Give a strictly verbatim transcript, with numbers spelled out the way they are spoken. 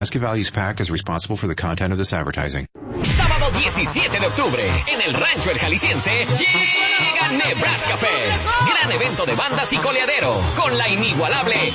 Nebraska Values PAC is responsible for the content of this advertising. Sábado diecisiete de octubre, en el Rancho El Jalisciense, llega Nebraska Fest. Gran evento de bandas y coleadero, con la inigualable